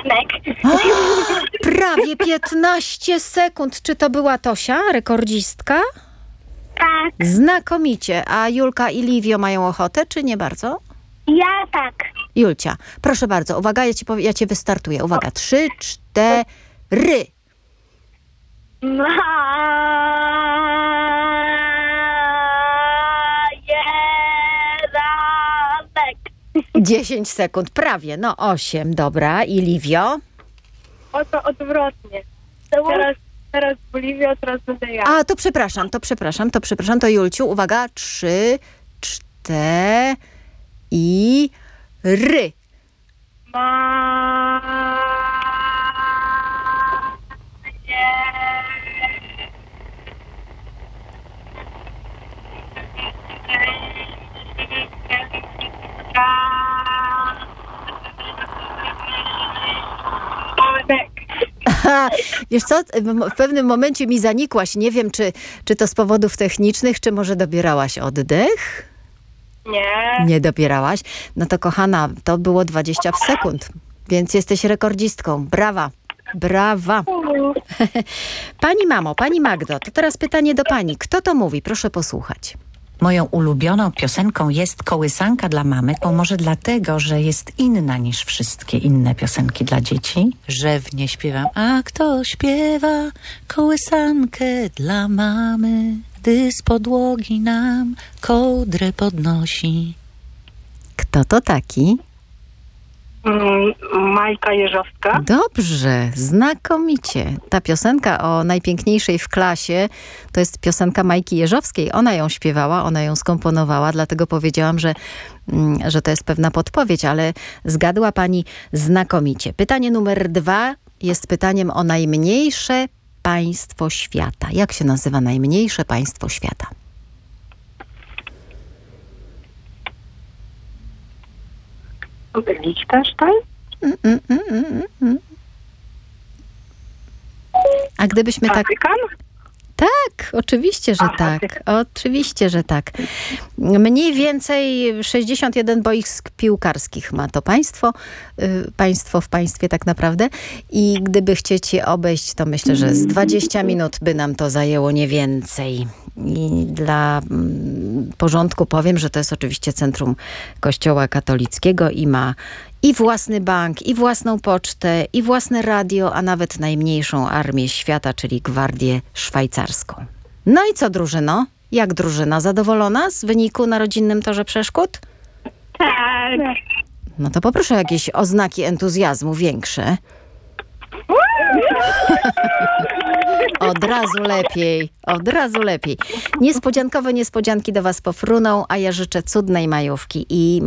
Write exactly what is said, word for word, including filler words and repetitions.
Snek. O, prawie piętnaście sekund. Czy to była Tosia, rekordzistka? Tak. Znakomicie. A Julka i Liwio mają ochotę, czy nie bardzo? Ja tak. Julcia, proszę bardzo, uwaga, ja, ci powie, ja cię wystartuję. Uwaga, trzy, cztery. Majeranek. dziesięć sekund, prawie, no osiem, dobra. I Liwio? Oto odwrotnie. Teraz, teraz Boliwia, teraz będę ja. A, to przepraszam, to przepraszam, to przepraszam, to Julciu, uwaga, trzy, cztery i ry. Ma... Aha, wiesz co, w pewnym momencie mi zanikłaś. Nie wiem, czy, czy to z powodów technicznych, czy może dobierałaś oddech? Nie. Nie dobierałaś? No to kochana, to było dwadzieścia sekund, więc jesteś rekordzistką. Brawa, brawa. Pani mamo, pani Magdo, to teraz pytanie do pani. Kto to mówi? Proszę posłuchać. Moją ulubioną piosenką jest Kołysanka dla mamy, to może dlatego, że jest inna niż wszystkie inne piosenki dla dzieci, że w nie śpiewam. A kto śpiewa kołysankę dla mamy, gdy z podłogi nam kołdrę podnosi? Kto to taki? Mm, Majka Jeżowska. Dobrze, znakomicie. Ta piosenka o najpiękniejszej w klasie to jest piosenka Majki Jeżowskiej. Ona ją śpiewała, ona ją skomponowała, dlatego powiedziałam, że, mm, że to jest pewna podpowiedź, ale zgadła pani znakomicie. Pytanie numer dwa jest pytaniem o najmniejsze państwo świata. Jak się nazywa najmniejsze państwo świata? Liechtenstein? Mm, mm, mm, mm, mm. A gdybyśmy tak... Watykan? Tak, oczywiście, że A, tak. Oczywiście, że tak. Mniej więcej sześćdziesiąt jeden boisk piłkarskich ma to państwo. Y, państwo w państwie tak naprawdę. I gdyby chcieć je obejść, to myślę, że z dwadzieścia minut by nam to zajęło, nie więcej. I dla mm, porządku powiem, że to jest oczywiście centrum Kościoła katolickiego i ma i własny bank, i własną pocztę, i własne radio, a nawet najmniejszą armię świata, czyli Gwardię Szwajcarską. No i co, drużyno? Jak drużyna? Zadowolona z wyniku na rodzinnym torze przeszkód? Tak. No to poproszę o jakieś oznaki entuzjazmu większe. Od razu lepiej, od razu lepiej. Niespodziankowe niespodzianki do was pofruną, a ja życzę cudnej majówki i